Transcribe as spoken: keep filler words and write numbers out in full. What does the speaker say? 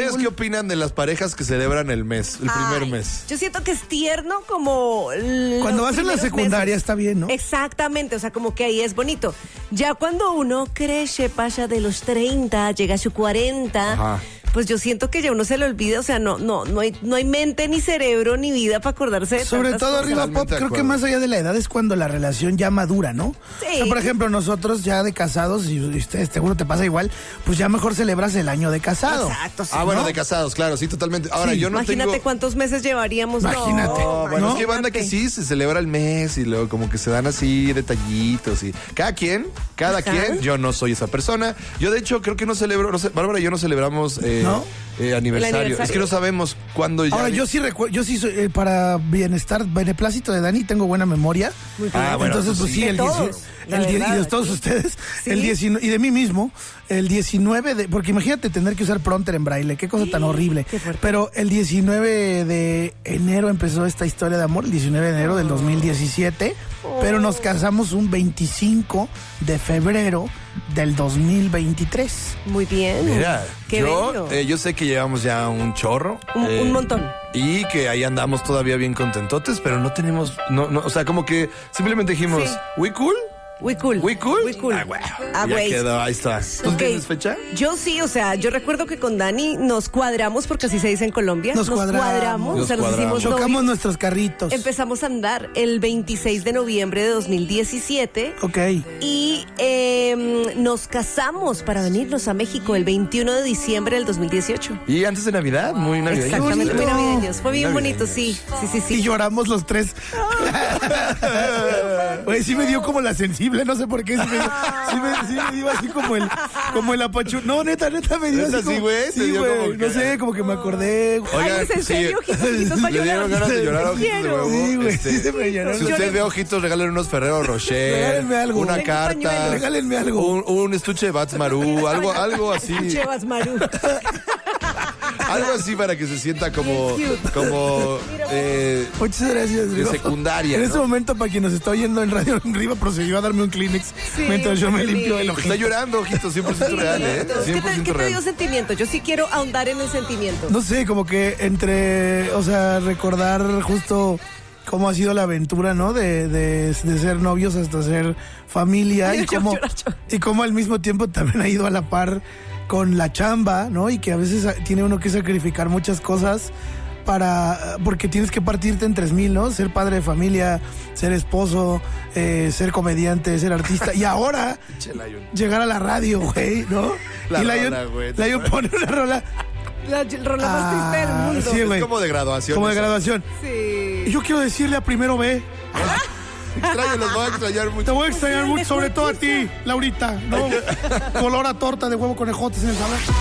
¿Ustedes qué opinan de las parejas que celebran el mes, el primer Ay, mes? Yo siento que es tierno como... Cuando los vas en la primeros secundaria meses. está bien, ¿no? Exactamente, o sea, como que ahí es bonito. Ya cuando uno crece, pasa de los treinta, llega a su cuarenta... Ajá. Pues yo siento que ya uno se le olvida, o sea, no, no, no hay, no hay mente ni cerebro ni vida para acordarse de Sobre tantas todo cosas. arriba Totalmente pop, de creo que acuerdo. más allá de la edad es cuando la relación ya madura, ¿no? Sí. O sea, por ejemplo, nosotros ya de casados, y ustedes seguro te pasa igual, pues ya mejor celebras el año de casado. Exacto, sí. Ah, bueno, ¿no? de casados, claro, sí, totalmente. Ahora, Sí. yo no Imagínate tengo... cuántos meses llevaríamos. Imagínate. No, No, bueno, ¿no? es que hay banda que sí se celebra el mes y luego como que se dan así detallitos y cada quien, cada Ajá. quien, yo no soy esa persona. Yo de hecho creo que no celebro, no sé, Bárbara y yo no celebramos eh, ¿No? eh, aniversario. aniversario. Es que no sabemos cuándo ya. Ahora, yo sí recuerdo, yo sí soy, eh, para bienestar, beneplácito de Dani, tengo buena memoria. Muy bien. Ah, bueno, Entonces, tú pues sí. sí, De el todos, dieciocho, la el die- verdad, y de todos sí. ustedes, Sí. el diecinueve, y de mí mismo, el diecinueve de, porque imagínate tener que usar prompter en braille, qué cosa tan horrible. Qué fuerte. Pero el diecinueve de enero empezó esta historia de amor, el diecinueve de enero del dos mil diecisiete, pero nos casamos un veinticinco de febrero del dos mil veintitrés. Muy bien. Mira, Qué yo, bello. eh, yo sé que llevamos ya un chorro. Un- eh, un montón. Y que ahí andamos todavía bien contentotes, pero no tenemos, no, no, o sea, como que simplemente dijimos, Sí. ¿we cool? We cool. ¿We cool? We cool. Ah, güey. Ah, Ya güey. quedó, ahí está. ¿Tú Ok. tienes fecha? Yo sí, o sea, yo recuerdo que con Dani nos cuadramos, porque así se dice en Colombia. Nos cuadramos. o sea, nos Nos hicimos Chocamos novios. nuestros carritos. Empezamos a andar el veintiséis de noviembre de dos mil diecisiete Ok. y eh, nos casamos para venirnos a México el veintiuno de diciembre del dos mil dieciocho. Y antes de Navidad, muy navideño. Exactamente, muy bonito. navideños. Fue bien Navideños. bonito, sí. Sí, sí, Y sí. lloramos los tres. Oye, sí me dio como la sensible, no sé por qué. Sí me, sí me, sí me dio así como el, como el apachu. No, neta, neta me dio ¿Neta así como, sí, güey? ¿Te Sí, dio güey. como que- No sé, como que me acordé. Ay, ¿es en serio, ojitos, ojitos, va a Le dieron llorar? ganas de llorar a ojitos de Quiero. huevo. Sí, güey, Este, sí se me lloraron. Si usted ve ojitos, regalen unos Ferrero Rocher. Regálenme algo. Una Tengo carta. pañuelos. Regálenme algo. Un, un estuche de Bats Maru. Algo, algo así. Chevas Maru. Algo así para que se sienta como, Bien cute. como eh, Muchas gracias. de Rigo. secundaria. En ¿no? este momento, para quien nos está oyendo en Radio Arriba, procedió a darme un Kleenex Sí, mientras yo me qué limpio el lindo. ojito. Está llorando, ojito, cien por ciento real, ¿eh? ¿Qué cien te, por qué ciento te dio real. sentimiento? Yo sí quiero ahondar en el sentimiento. No sé, como que entre, o sea, recordar justo cómo ha sido la aventura, ¿no? De, de, de ser novios hasta ser familia Ay, y yo cómo, llorar, yo. y cómo al mismo tiempo también ha ido a la par con la chamba, ¿no? Y que a veces a- tiene uno que sacrificar muchas cosas para, porque tienes que partirte en tres mil, ¿no? Ser padre de familia, ser esposo, eh, ser comediante, ser artista. Y ahora Che, Lion. llegar a la radio, güey, ¿no? La y Lion, rola, güey. Lion pone una rola. La rola más triste del Ah, mundo. sí, Es güey. como de graduación. Como de eso. graduación. Sí. Y yo quiero decirle a Primero B, Extraño, los voy a extrañar te mucho. voy a extrañar mucho, sobre todo a ti, Laurita, ¿no? Color a torta de huevo con ejotes en el salón.